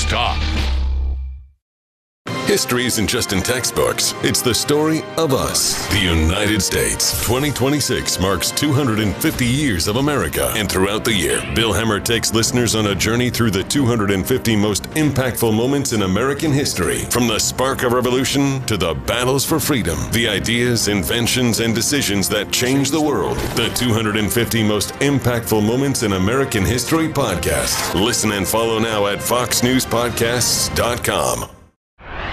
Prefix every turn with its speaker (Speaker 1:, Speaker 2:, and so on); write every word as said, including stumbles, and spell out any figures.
Speaker 1: Talk.
Speaker 2: History isn't just in textbooks. It's the story of us. The United States. twenty twenty-six marks two hundred fifty years of America. And throughout the year, Bill Hemmer takes listeners on a journey through the two hundred fifty most impactful moments in American history. From the spark of revolution to the battles for freedom. The ideas, inventions, and decisions that changed the world. The two hundred fifty most impactful moments in American history podcast. Listen and follow now at fox news podcasts dot com.